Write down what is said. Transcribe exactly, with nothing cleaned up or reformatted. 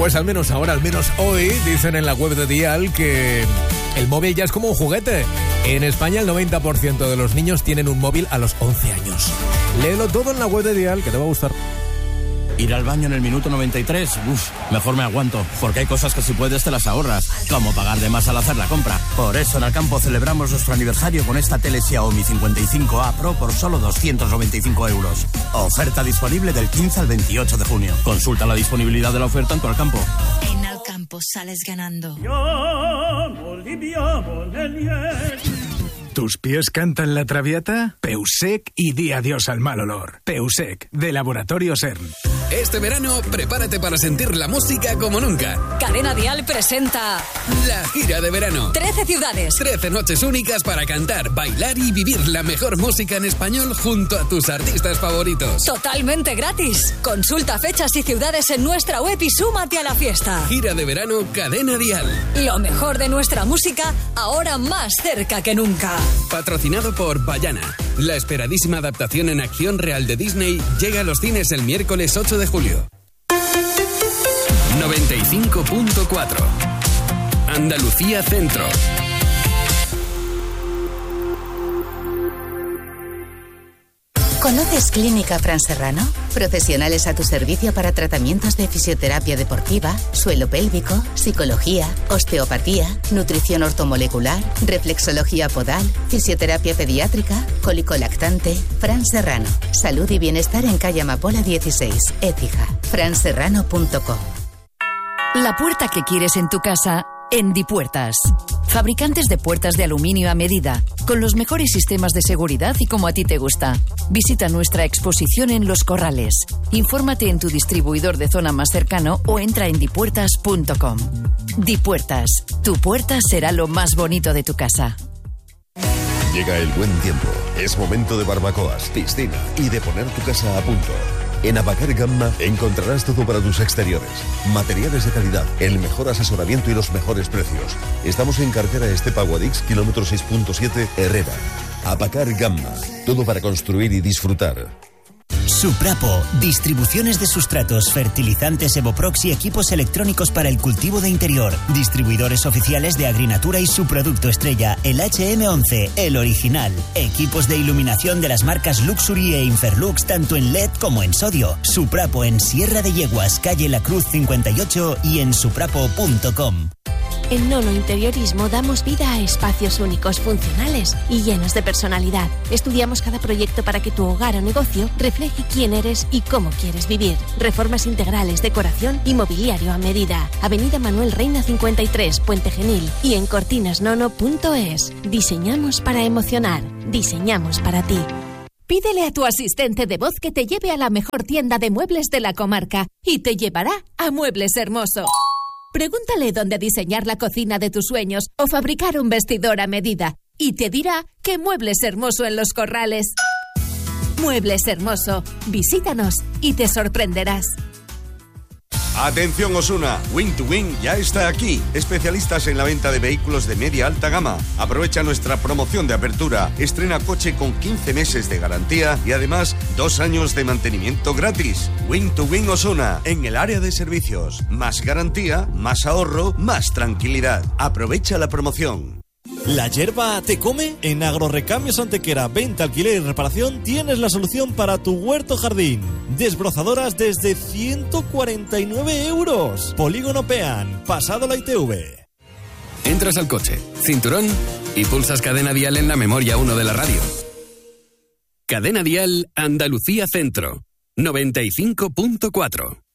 Pues al menos ahora, al menos hoy, dicen en la web de Dial que el móvil ya es como un juguete. En España el noventa por ciento de los niños tienen un móvil a los once años. Léelo todo en la web de Dial, que te va a gustar. Ir al baño en el minuto noventa y tres, uff, mejor me aguanto, porque hay cosas que si puedes te las ahorras, como pagar de más al hacer la compra. Por eso en Alcampo celebramos nuestro aniversario con esta tele Xiaomi cincuenta y cinco A Pro por solo doscientos noventa y cinco euros. Oferta disponible del quince al veintiocho de junio. Consulta la disponibilidad de la oferta en tu Alcampo. En Alcampo sales ganando. ¿Tus pies cantan la traviata? Peusec y di adiós al mal olor. Peusec, de Laboratorio CERN. Este verano, prepárate para sentir la música como nunca. Cadena Dial presenta la gira de verano. trece ciudades. trece noches únicas para cantar, bailar y vivir la mejor música en español junto a tus artistas favoritos. Totalmente gratis. Consulta fechas y ciudades en nuestra web y súmate a la fiesta. Gira de verano Cadena Dial. Lo mejor de nuestra música, ahora más cerca que nunca. Patrocinado por Bayana. La esperadísima adaptación en acción real de Disney llega a los cines el miércoles ocho de julio. noventa y cinco punto cuatro. Andalucía Centro. ¿Conoces Clínica Fran Serrano? Profesionales a tu servicio para tratamientos de fisioterapia deportiva, suelo pélvico, psicología, osteopatía, nutrición ortomolecular, reflexología podal, fisioterapia pediátrica, cólico lactante. Fran Serrano. Salud y bienestar en calle Amapola dieciséis, Écija. fran serrano punto com. La puerta que quieres en tu casa, en Dipuertas. Fabricantes de puertas de aluminio a medida, con los mejores sistemas de seguridad y como a ti te gusta. Visita nuestra exposición en Los Corrales. Infórmate en tu distribuidor de zona más cercano o entra en dipuertas punto com. Dipuertas, tu puerta será lo más bonito de tu casa. Llega el buen tiempo. Es momento de barbacoas, piscina y de poner tu casa a punto. En Abacar Gamma encontrarás todo para tus exteriores. Materiales de calidad, el mejor asesoramiento y los mejores precios. Estamos en carretera Estepa Guadix, kilómetro seis punto siete, Herrera. Abacar Gamma, todo para construir y disfrutar. Suprapo, distribuciones de sustratos, fertilizantes Evoprox y equipos electrónicos para el cultivo de interior. Distribuidores oficiales de Agrinatura y su producto estrella, el H M once, el original. Equipos de iluminación de las marcas Luxury e Inferlux, tanto en L E D como en sodio. Suprapo en Sierra de Yeguas, calle La Cruz cincuenta y ocho y en suprapo punto com. En Nono Interiorismo damos vida a espacios únicos, funcionales y llenos de personalidad. Estudiamos cada proyecto para que tu hogar o negocio refleje quién eres y cómo quieres vivir. Reformas integrales, decoración y mobiliario a medida. Avenida Manuel Reina cincuenta y tres, Puente Genil y en cortinas nono punto es. Diseñamos para emocionar. Diseñamos para ti. Pídele a tu asistente de voz que te lleve a la mejor tienda de muebles de la comarca y te llevará a Muebles Hermoso. Pregúntale dónde diseñar la cocina de tus sueños o fabricar un vestidor a medida y te dirá que Muebles Hermoso en Los Corrales. Muebles Hermoso, visítanos y te sorprenderás. Atención Osuna, Win to Win ya está aquí. Especialistas en la venta de vehículos de media alta gama. Aprovecha nuestra promoción de apertura. Estrena coche con quince meses de garantía y además dos años de mantenimiento gratis. Win to Win Osuna, en el área de servicios. Más garantía, más ahorro, más tranquilidad. Aprovecha la promoción. ¿La hierba te come? En Agrorecambios Antequera, venta, alquiler y reparación tienes la solución para tu huerto jardín. Desbrozadoras desde ciento cuarenta y nueve euros. Polígono Pean, pasado la I T V. Entras al coche, cinturón y pulsas Cadena Dial en la memoria uno de la radio. Cadena Dial Andalucía Centro, noventa y cinco punto cuatro.